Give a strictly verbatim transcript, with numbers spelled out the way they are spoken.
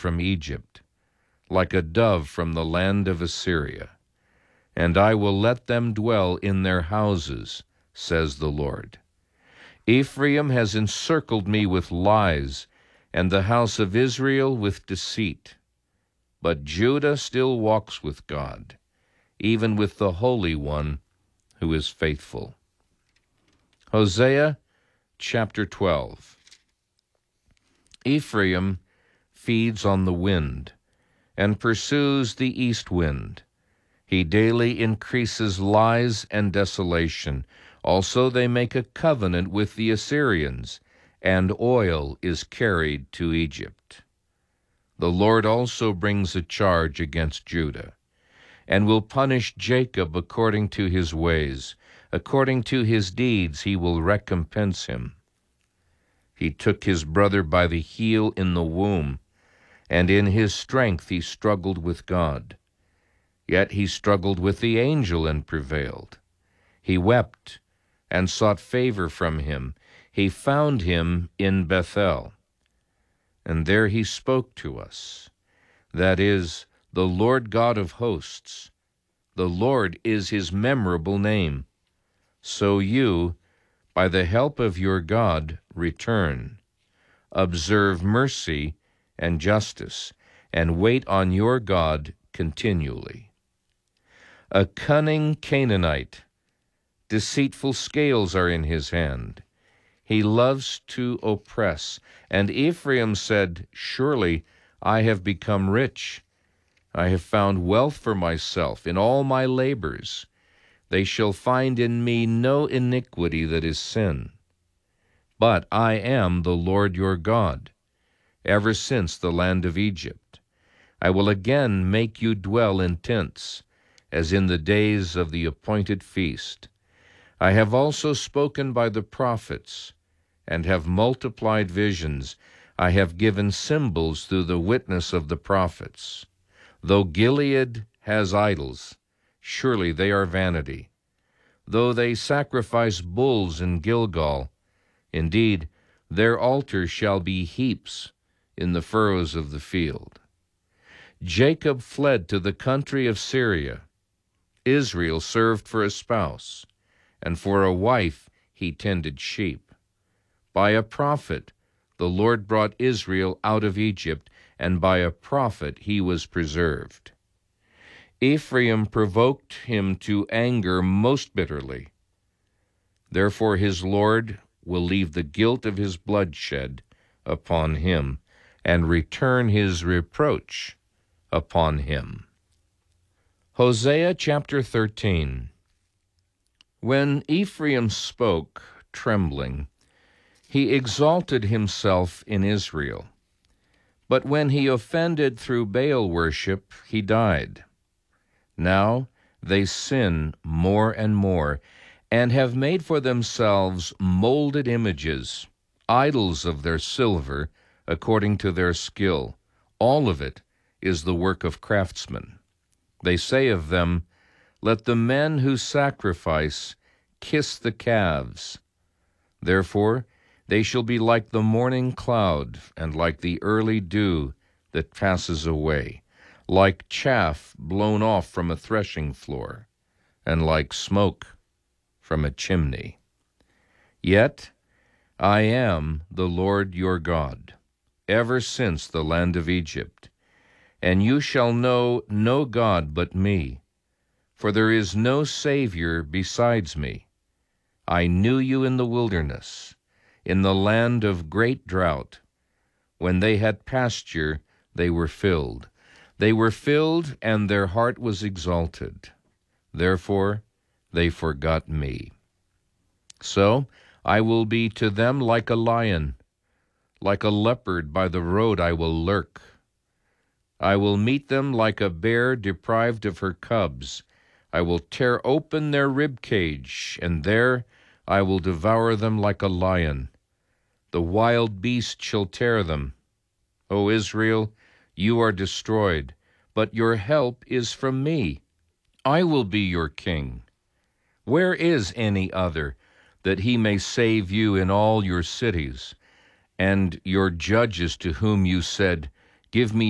from Egypt, like a dove from the land of Assyria. And I will let them dwell in their houses, says the Lord. Ephraim has encircled me with lies, and the house of Israel with deceit. But Judah still walks with God, even with the Holy One who is faithful. Hosea chapter twelve. Ephraim feeds on the wind, and pursues the east wind. He daily increases lies and desolation. Also they make a covenant with the Assyrians, and oil is carried to Egypt. The Lord also brings a charge against Judah, and will punish Jacob according to his ways. According to his deeds he will recompense him. He took his brother by the heel in the womb, and in his strength he struggled with God. Yet he struggled with the angel and prevailed. He wept and sought favor from him. He found him in Bethel. And there he spoke to us. That is, the Lord God of hosts. The Lord is his memorable name. So you, by the help of your God, return. Observe mercy and justice, and wait on your God continually. A cunning Canaanite, deceitful scales are in his hand. He loves to oppress. And Ephraim said, Surely I have become rich. I have found wealth for myself in all my labors. They shall find in me no iniquity that is sin. But I am the Lord your God, ever since the land of Egypt. I will again make you dwell in tents, as in the days of the appointed feast. I have also spoken by the prophets, and have multiplied visions. I have given symbols through the witness of the prophets. Though Gilead has idols, surely they are vanity. Though they sacrifice bulls in Gilgal, indeed, their altars shall be heaps in the furrows of the field. Jacob fled to the country of Syria. Israel served for a spouse, and for a wife he tended sheep. By a prophet the Lord brought Israel out of Egypt, and by a prophet he was preserved. Ephraim provoked him to anger most bitterly. Therefore his Lord will leave the guilt of his bloodshed upon him, and return his reproach upon him. Hosea chapter thirteen. When Ephraim spoke, trembling, he exalted himself in Israel. But when he offended through Baal worship, he died. Now they sin more and more, and have made for themselves molded images, idols of their silver, according to their skill. All of it is the work of craftsmen. They say of them, Let the men who sacrifice kiss the calves. Therefore they shall be like the morning cloud, and like the early dew that passes away, like chaff blown off from a threshing floor, and like smoke from a chimney. Yet I am the Lord your God, ever since the land of Egypt, and you shall know no God but me, for there is no Savior besides me. I knew you in the wilderness, in the land of great drought. When they had pasture, they were filled. They were filled, and their heart was exalted. Therefore they forgot me. So I will be to them like a lion. Like a leopard by the road I will lurk. I will meet them like a bear deprived of her cubs. I will tear open their rib cage, and there I will devour them like a lion. The wild beast shall tear them. O Israel, you are destroyed, but your help is from me. I will be your king. Where is any other, that he may save you in all your cities, and your judges to whom you said, Give me